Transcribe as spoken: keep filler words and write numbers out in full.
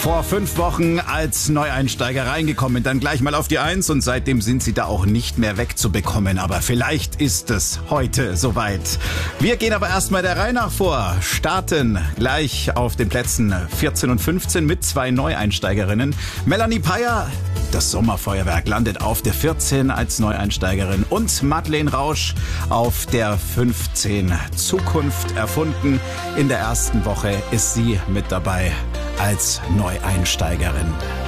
Vor fünf Wochen als Neueinsteiger reingekommen, dann gleich mal auf die Eins und seitdem sind sie da auch nicht mehr wegzubekommen. Aber vielleicht ist es heute soweit. Wir gehen aber erstmal der Reihe nach vor, starten gleich auf den Plätzen vierzehn und fünfzehn mit zwei Neueinsteigerinnen. Melanie Peyer, das Sommerfeuerwerk, landet auf der vierzehn als Neueinsteigerin und Madeleine Rausch auf der fünfzehn. Zukunft erfunden. In der ersten Woche ist sie mit dabei als Neueinsteigerin.